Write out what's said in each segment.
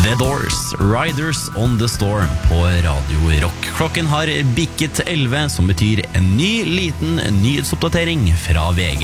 The Doors, Riders on the Storm på Radio Rock. Klokken har bikket 11, som betyr en ny liten nyhetsoppdatering fra VG.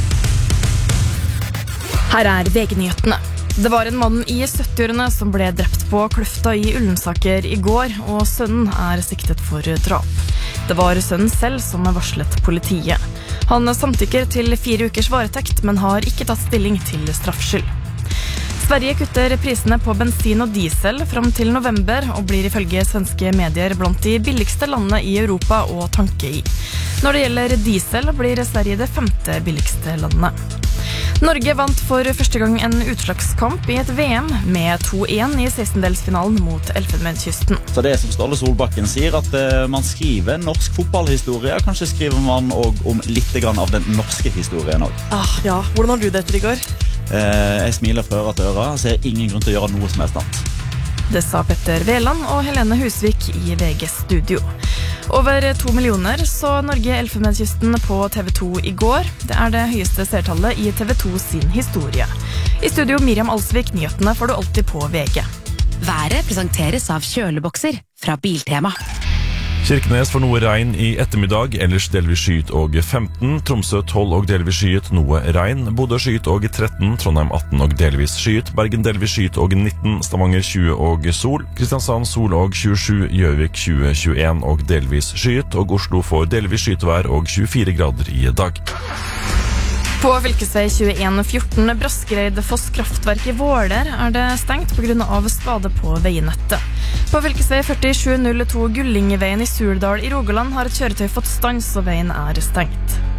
Her VG-nyhetene. Det var en mann i 70-årene som ble drept på Kløfta i Ullensaker i går, og sønnen siktet for drap. Det var sønnen selv som varslet politiet. Han samtykker til 4 ukers varetekt, men har ikke tatt stilling til straffskyld. Sverige kutter prisene på bensin og diesel frem til november og blir ifølge svenske medier blant de billigste landene i Europa å tanke i. Når det gjelder diesel blir Sverige det 5. billigste landet. Norge vant for første gang en utslagskamp i et VM med 2-1 i 16-delsfinalen mot Elfenbenskysten. Så det som Ståle Solbakken sier, at man skriver norsk fotballhistorie, kanskje skriver man også om litt av den norske historien også. Ja, hvordan har du det etter i går? Jeg smiler fra øra til øra, ser ingen grunn til å gjøre noe som helst annet. Det sa Petter Veland og Helene Husvik i VGs studio. Over 2 millioner så Norge Elfenbenskysten på TV 2 i går. Det det høyeste seertallet i TV 2 sin historie. I studio Miriam Alsvik, nyhetene får du alltid på VG. Været presenteres av kjølebokser fra Biltema. Kirkenes får noe regn i ettermiddag, ellers delvis skyet og 15, Tromsø 12 og delvis skyet, noe regn, Bodø skyet og 13, Trondheim 18 og delvis skyet, Bergen delvis skyet og 19, Stavanger 20 og sol, Kristiansand sol og 27, Gjøvik 20, 21 og delvis skyet, og Oslo får delvis skyetvær og 24 grader i dag. På fylkesvei 2114 Braskereid-Foss kraftverk i Våler det stengt på grunn av skade på veinettet. På fylkesvei 4702 Gullingveien i Suldal i Rogaland har et kjøretøy fått stans og veien stengt.